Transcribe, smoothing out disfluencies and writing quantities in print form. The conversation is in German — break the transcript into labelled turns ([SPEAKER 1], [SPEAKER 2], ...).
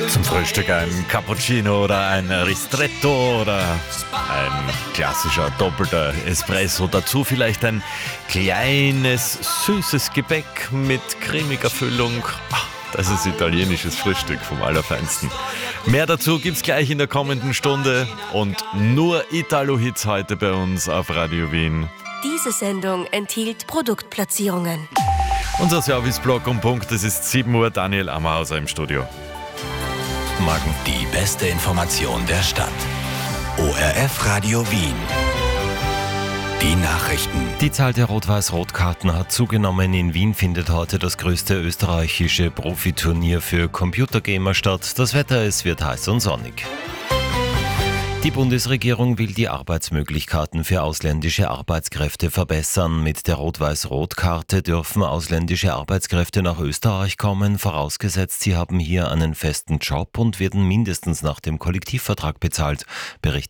[SPEAKER 1] Zum Frühstück ein Cappuccino oder ein Ristretto oder ein klassischer doppelter Espresso. Dazu vielleicht ein kleines, süßes Gebäck mit cremiger Füllung. Das ist italienisches Frühstück vom Allerfeinsten. Mehr dazu gibt's gleich in der kommenden Stunde und nur Italo-Hits heute bei uns auf Radio Wien.
[SPEAKER 2] Diese Sendung enthielt Produktplatzierungen.
[SPEAKER 1] Unser Serviceblock um Punkt, es ist 7 Uhr, Daniel Ammerhauser im Studio.
[SPEAKER 3] Morgen die beste Information der Stadt. ORF Radio Wien. Die Nachrichten.
[SPEAKER 4] Die Zahl der Rot-Weiß-Rot-Karten hat zugenommen. In Wien findet heute das größte österreichische Profiturnier für Computergamer statt. Das Wetter, es wird heiß und sonnig. Die Bundesregierung will die Arbeitsmöglichkeiten für ausländische Arbeitskräfte verbessern. Mit der Rot-Weiß-Rot-Karte dürfen ausländische Arbeitskräfte nach Österreich kommen, vorausgesetzt sie haben hier einen festen Job und werden mindestens nach dem Kollektivvertrag bezahlt, berichtet